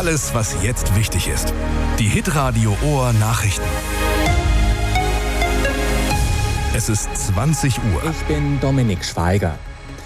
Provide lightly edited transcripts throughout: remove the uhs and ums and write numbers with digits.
alles, was jetzt wichtig ist. Die Hitradio Ohr Nachrichten. Es ist 20 Uhr. Ich bin Dominik Schweiger.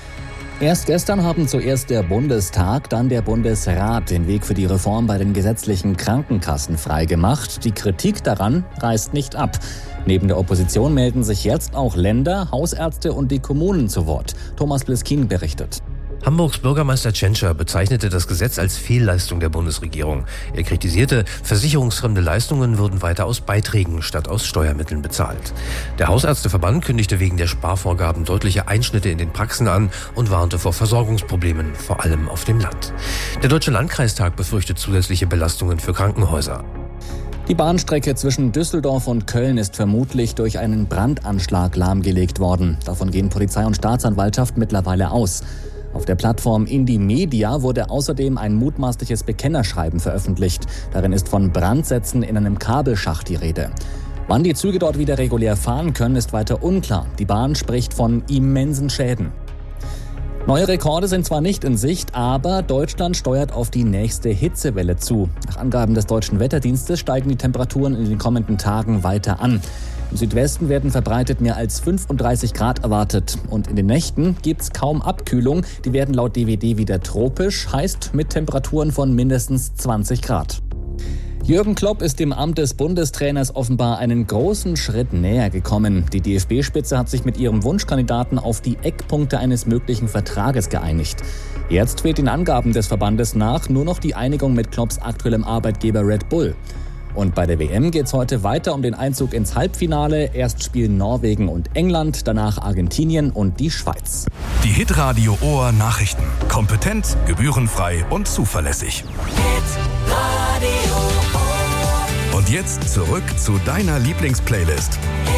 Erst gestern haben zuerst der Bundestag, dann der Bundesrat den Weg für die Reform bei den gesetzlichen Krankenkassen freigemacht. Die Kritik daran reißt nicht ab. Neben der Opposition melden sich jetzt auch Länder, Hausärzte und die Kommunen zu Wort. Thomas Bliskin berichtet. Hamburgs Bürgermeister Tschentscher bezeichnete das Gesetz als Fehlleistung der Bundesregierung. Er kritisierte, versicherungsfremde Leistungen würden weiter aus Beiträgen statt aus Steuermitteln bezahlt. Der Hausärzteverband kündigte wegen der Sparvorgaben deutliche Einschnitte in den Praxen an und warnte vor Versorgungsproblemen, vor allem auf dem Land. Der Deutsche Landkreistag befürchtet zusätzliche Belastungen für Krankenhäuser. Die Bahnstrecke zwischen Düsseldorf und Köln ist vermutlich durch einen Brandanschlag lahmgelegt worden. Davon gehen Polizei und Staatsanwaltschaft mittlerweile aus. Auf der Plattform Indymedia wurde außerdem ein mutmaßliches Bekennerschreiben veröffentlicht. Darin ist von Brandsätzen in einem Kabelschacht die Rede. Wann die Züge dort wieder regulär fahren können, ist weiter unklar. Die Bahn spricht von immensen Schäden. Neue Rekorde sind zwar nicht in Sicht, aber Deutschland steuert auf die nächste Hitzewelle zu. Nach Angaben des Deutschen Wetterdienstes steigen die Temperaturen in den kommenden Tagen weiter an. Im Südwesten werden verbreitet mehr als 35 Grad erwartet. Und in den Nächten gibt's kaum Abkühlung. Die werden laut DWD wieder tropisch, heißt mit Temperaturen von mindestens 20 Grad. Jürgen Klopp ist dem Amt des Bundestrainers offenbar einen großen Schritt näher gekommen. Die DFB-Spitze hat sich mit ihrem Wunschkandidaten auf die Eckpunkte eines möglichen Vertrages geeinigt. Jetzt fehlt den Angaben des Verbandes nach nur noch die Einigung mit Klopps aktuellem Arbeitgeber Red Bull. Und bei der WM geht's heute weiter um den Einzug ins Halbfinale. Erst spielen Norwegen und England, danach Argentinien und die Schweiz. Die Hitradio Ohr Nachrichten. Kompetent, gebührenfrei und zuverlässig. Hitradio Ohr. Und jetzt zurück zu deiner Lieblingsplaylist.